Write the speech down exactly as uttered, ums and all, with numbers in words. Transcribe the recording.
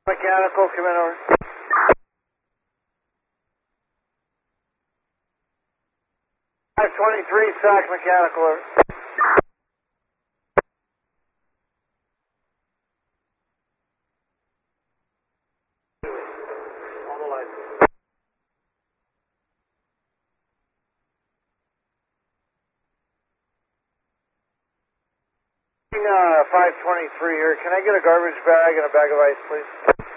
Mechanical, come in over. five twenty-three, Sock Mechanical, over. On the line. Uh, five twenty-three here. Can I get a garbage bag and a bag of ice, please?